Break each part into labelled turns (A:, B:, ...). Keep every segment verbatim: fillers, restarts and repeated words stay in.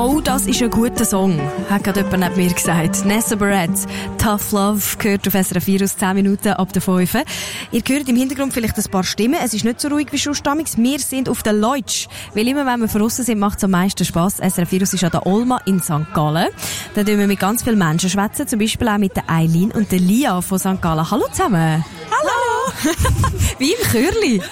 A: Oh, das ist ein guter Song, hat gerade jemand neben mir gesagt. Nessa Barrett, Tough Love, gehört auf S R F vier aus zehn Minuten ab der fünf. Ihr hört im Hintergrund vielleicht ein paar Stimmen. Es ist nicht so ruhig wie sonst. Wir sind auf der Leutsch. Weil immer, wenn wir draussen sind, macht es am meisten Spass. S R F vier ist an der Olma in Sankt Gallen. Da tun wir mit ganz vielen Menschen schwätzen. Zum Beispiel auch mit der Eileen und der Lia von Sankt Gallen. Hallo zusammen.
B: Hallo.
A: Wie im Chörli.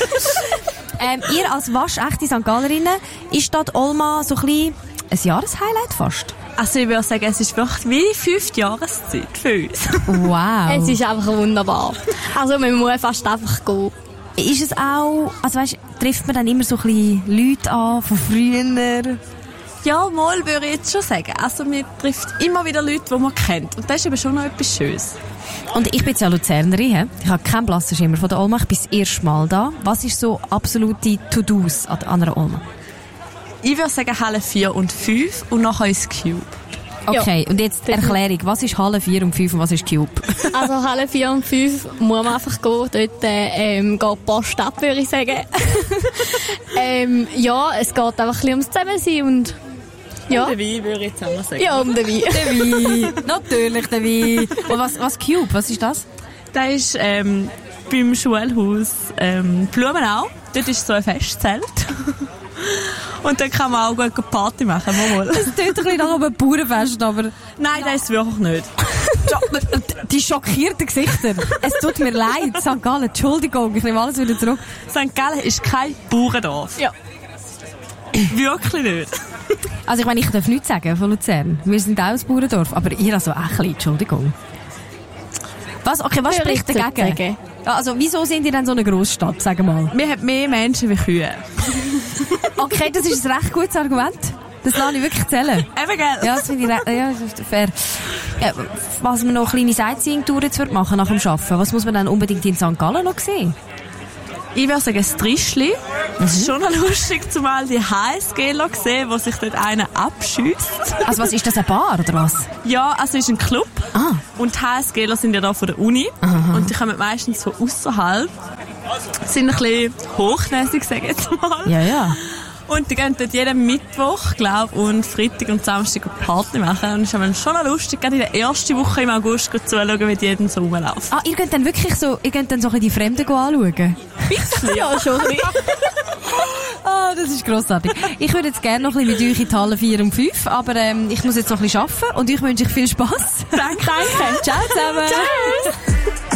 A: ähm, ihr als waschechte Sankt Gallerinnen, ist dort Olma so ein bisschen ein Jahreshighlight fast?
B: Also ich würde sagen, es ist wirklich wie fünfte Jahreszeit für uns.
A: Wow.
C: Es ist einfach wunderbar. Also man muss fast einfach gehen.
A: Ist es auch, also weißt, trifft man dann immer so ein bisschen Leute an von früher?
B: Ja, mal würde ich jetzt schon sagen. Also man trifft immer wieder Leute, die man kennt. Und das ist eben schon noch etwas Schönes.
A: Und ich bin jetzt ja Luzernerin, he? Ich habe keinen blassen Schimmer von der Olma, ich bin das erste Mal da. Was ist so absolute To-Dos an einer Olma?
B: Ich würde sagen Halle vier und fünf und nachher ist Cube.
A: Okay, ja. Und jetzt Erklärung. Was ist Halle vier und fünf und was ist Cube?
C: Also Halle vier und fünf muss man einfach gehen. Dort ähm, geht die Post ab, würde ich sagen. ähm, ja, es geht einfach ein bisschen ums Zusammensein und ja.
B: Um den Wein würde ich jetzt auch mal sagen.
C: Ja, um den Wein.
A: Der Wein. Natürlich der Wein. Und was, was Cube? Was ist das?
B: Das ist ähm, beim Schulhaus ähm, Blumenau. Dort ist so ein Festzelt. Und dann kann man auch gut Party machen. Mal.
A: Das klingt ein bisschen nach einem Bauernfest, aber...
B: Nein, das ist es wirklich nicht.
A: Die schockierten Gesichter. Es tut mir leid, Sankt Gallen, Entschuldigung, ich nehme alles wieder zurück.
B: Sankt Gallen ist kein Bauerndorf.
C: Ja.
B: Wirklich nicht.
A: Also ich meine, ich darf nichts sagen von Luzern. Wir sind auch ein Bauerndorf, aber ihr also auch ein bisschen, Entschuldigung. Was, okay, was spricht dagegen? Ja, also wieso sind ihr denn so eine Grossstadt, sag mal?
B: Wir haben mehr Menschen wie Kühe.
A: Okay, das ist ein recht gutes Argument. Das lasse ich wirklich zählen.
B: Eben, gell?
A: Ja, das finde ich re- ja, das ist fair. Ja, was man noch kleine Sightseeing-Touren jetzt machen nach dem Arbeiten, was muss man dann unbedingt in Sankt Gallen noch sehen?
B: Ich würde sagen, das Trischli. Es ist schon noch lustig, zumal die H S Gler sehen, wo sich dort einer abschießt.
A: Also was, ist das, eine Bar oder was?
B: Ja, also es ist ein Club.
A: Ah.
B: Und die H S Gler sind ja da von der Uni. Aha. Und die kommen meistens von ausserhalb. Sind ein bisschen hochnäsig, sage ich jetzt mal.
A: Ja, ja.
B: Und die gehen dort jeden Mittwoch, glaube ich, und Freitag und Samstag Party machen. Und es ist schon noch lustig, gerade in der ersten Woche im August zuschauen, wie die jeden so rumlaufen.
A: Ah, ihr könnt dann wirklich so, ihr könnt dann so die Fremden anschauen?
B: Bisschen,
C: ja, schon ein bisschen.
A: Ah, das ist grossartig. Ich würde jetzt gerne noch ein bisschen mit euch in die Halle vier und fünf, aber ähm, ich muss jetzt noch ein bisschen arbeiten und ich wünsche euch viel Spass.
B: Danke, danke.
A: Ciao zusammen.
B: Tschüss.